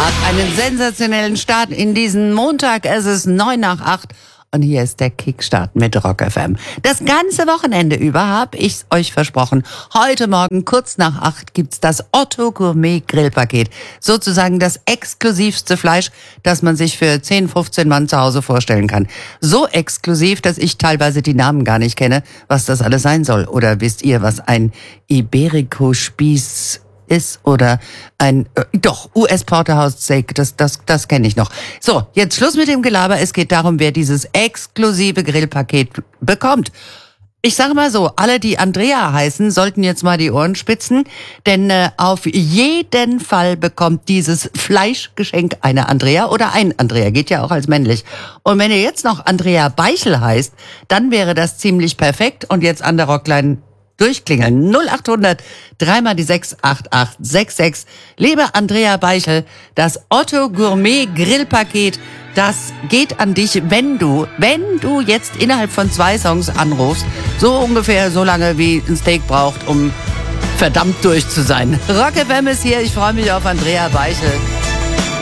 Macht einen sensationellen Start in diesen Montag. Es ist 7:55 und hier ist der Kickstart mit Rock FM. Das ganze Wochenende über habe ich euch versprochen. Heute Morgen kurz nach 8 gibt's das Otto Gourmet Grillpaket. Sozusagen das exklusivste Fleisch, das man sich für 10, 15 Mann zu Hause vorstellen kann. So exklusiv, dass ich teilweise die Namen gar nicht kenne, was das alles sein soll. Oder wisst ihr, was ein Iberico-Spieß ist oder ein, US Porterhouse Steak, das kenne ich noch. So, jetzt Schluss mit dem Gelaber. Es geht darum, wer dieses exklusive Grillpaket bekommt. Ich sage mal so, alle, die Andrea heißen, sollten jetzt mal die Ohren spitzen, denn auf jeden Fall bekommt dieses Fleischgeschenk eine Andrea oder ein Andrea, geht ja auch als männlich. Und wenn ihr jetzt noch Andrea Beichel heißt, dann wäre das ziemlich perfekt. Und jetzt an der Rockline durchklingeln. 0800 3 die 6 8866. Liebe Andrea Beichel, das Otto Gourmet Grillpaket, das geht an dich, wenn du jetzt innerhalb von 2 Songs anrufst, so ungefähr so lange wie ein Steak braucht, um verdammt durch zu sein. Rock FM ist hier, ich freue mich auf Andrea Beichel.